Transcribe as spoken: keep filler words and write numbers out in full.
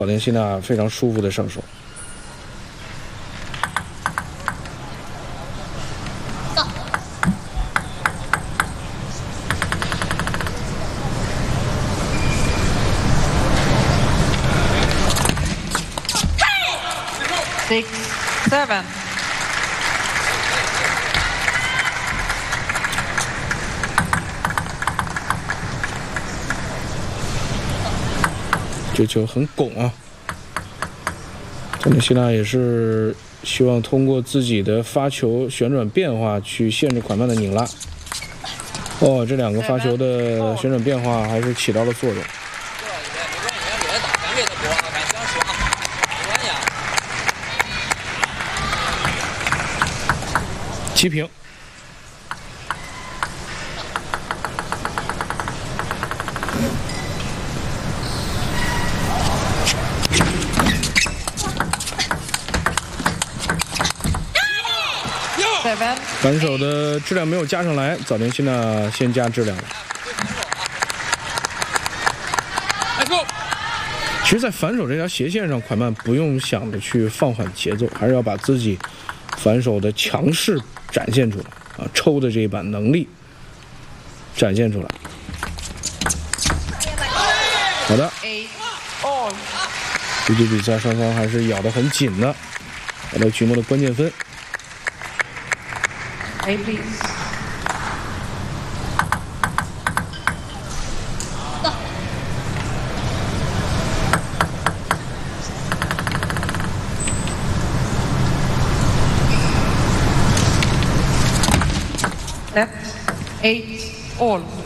保莲西娜非常舒服的上手。 Six, seven. 这球很拱啊！保莲西娜也是希望通过自己的发球旋转变化去限制款曼的拧拉。哦，这两个发球的旋转变化还是起到了作用。齐平。反手的质量没有加上来，早田希娜先加质量了。其实，在反手这条斜线上，款曼不用想着去放缓节奏，还是要把自己反手的强势展现出来啊，抽的这一把能力展现出来。好的，这局比赛双方还是咬得很紧的，拿到局末的关键分。 A please. Left, eight, all.